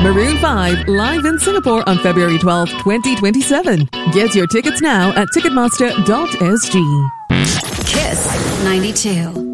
Maroon 5 live in Singapore on February 12, 2027. Get your tickets now at ticketmaster.sg. Kiss 92.